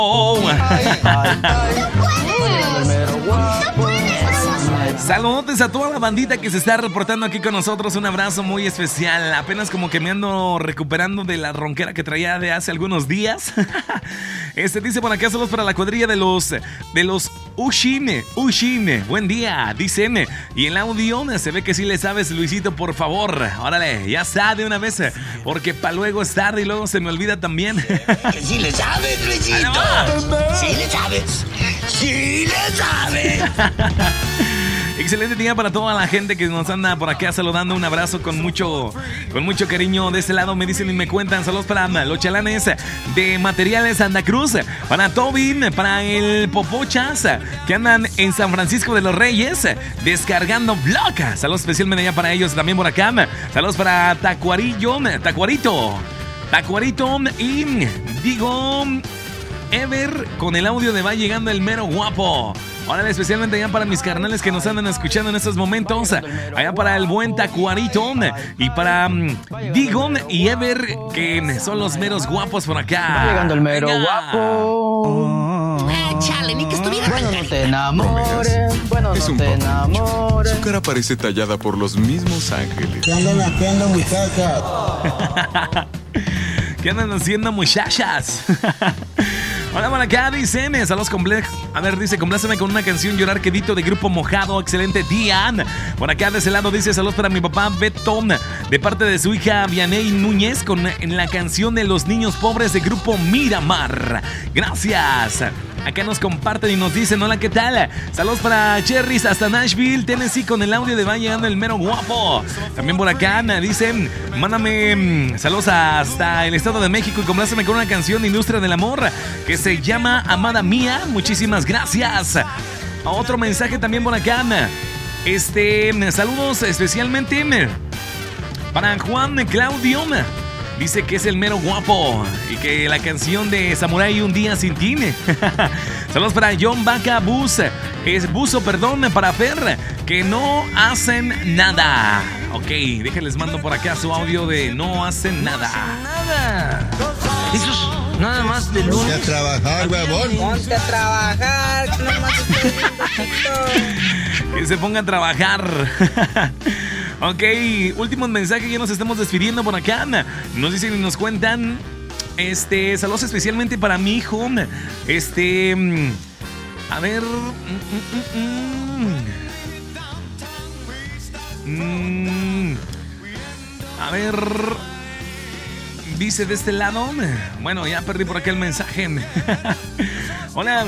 Saludos a toda la bandita que se está reportando aquí con nosotros. Un abrazo muy especial. Apenas como que me ando recuperando de la ronquera que traía de hace algunos días. Dice por acá, saludos para la cuadrilla de los Ushine. Buen día, dicen. Y el audio, se ve que sí le sabes, Luisito, por favor. Órale, ya está de una vez, porque para luego es tarde y luego se me olvida también. Que sí le sabes, Luisito. Sí le sabes. Sí le sabes. Excelente día para toda la gente que nos anda por acá saludando. Un abrazo con mucho cariño de este lado. Me dicen y me cuentan. Saludos para los chalanes de Materiales Santa Cruz, para Tobin, para el Popochas, que andan en San Francisco de los Reyes descargando blog. Saludos especialmente allá para ellos también por acá. Saludos para Tacuarito y digo Ever con el audio de Va Llegando el Mero Guapo. Ahora especialmente allá para mis carnales que nos andan escuchando en estos momentos. Allá para el buen Tacuarito y para Digon y Ever, que son los meros guapos por acá. Va llegando el mero guapo. Chale, ni que estuviera Bueno, no te enamores. Bueno, Es no un te poco enamores. Su cara parece tallada por los mismos ángeles. ¿Qué andan haciendo, muchachas? ¿Qué andan haciendo, muchachas? Hola, por acá dicen, saludos dice, compláceme con una canción Llorar Quedito de Grupo Mojado. Excelente día. Por acá de ese lado dice, saludos para mi papá Beto, de parte de su hija Vianey Núñez, en la canción de Los Niños Pobres de Grupo Miramar. Gracias. Acá nos comparten y nos dicen, hola, ¿qué tal? Saludos para Cherries hasta Nashville, Tennessee, con el audio de Va Llegando el Mero Guapo. También por acá dicen, mándame saludos hasta el Estado de México y compláceme con una canción de Industria del Amor que se llama Amada Mía. Muchísimas gracias. Otro mensaje también por acá. Saludos especialmente para Juan Claudio. Dice que es el mero guapo y que la canción de Samurai Un Día Sin Ti. Saludos para John Vaca Buzo, para Fer, que no hacen nada. Ok, déjenles mando por acá su audio de No Hacen Nada. Eso es nada más de lunes. Ponte a trabajar, huevón. Ponte a trabajar, que nomás estoy viendo TikTok. Que se pongan a trabajar. Ok, últimos mensajes, ya nos estamos despidiendo por acá. Nos dicen y nos cuentan. Saludos especialmente para mi hijo. A ver. A ver. Dice de este lado. Bueno, ya perdí por acá el mensaje. Hola.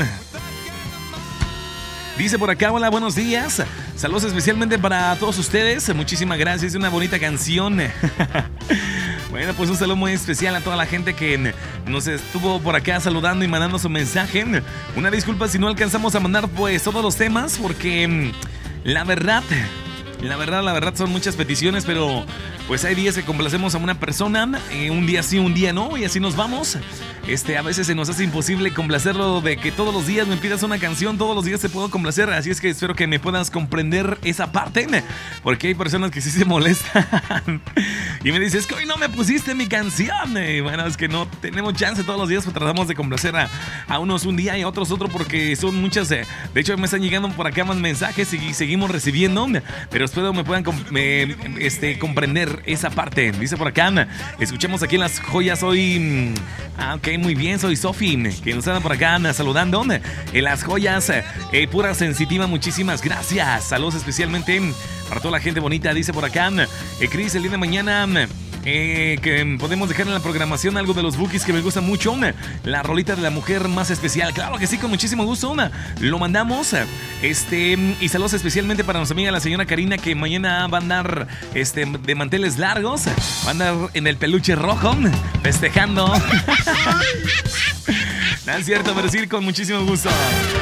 Dice por acá, hola, buenos días. Saludos especialmente para todos ustedes. Muchísimas gracias, es una bonita canción. Bueno, pues un saludo muy especial a toda la gente que nos estuvo por acá saludando y mandando su mensaje. Una disculpa si no alcanzamos a mandar pues todos los temas, porque la verdad son muchas peticiones, pero pues hay días que complacemos a una persona, un día sí, un día no, y así nos vamos. A veces se nos hace imposible complacerlo, de que todos los días me pidas una canción, todos los días te puedo complacer, así es que espero que me puedas comprender esa parte, porque hay personas que sí se molestan y me dices que hoy no me pusiste mi canción. Bueno, es que no tenemos chance todos los días, pues tratamos de complacer a unos un día y a otros otro, porque son muchas. De hecho, me están llegando por acá más mensajes y seguimos recibiendo, pero espero me puedan comprender esa parte. Dice por acá, escuchemos aquí en Las Joyas hoy. Ok, muy bien, soy Sofi, que nos anda por acá saludando. En Las Joyas, pura sensitiva, muchísimas gracias. Saludos especialmente para toda la gente bonita. Dice por acá, Cris, el día de mañana que podemos dejar en la programación algo de los Bookies que me gusta mucho, la rolita de la mujer más especial. Claro que sí, con muchísimo gusto, lo mandamos. Y saludos especialmente para nuestra amiga la señora Karina, que mañana va a andar de manteles largos, va a andar en el peluche rojo festejando. No es cierto, pero sí, con muchísimo gusto.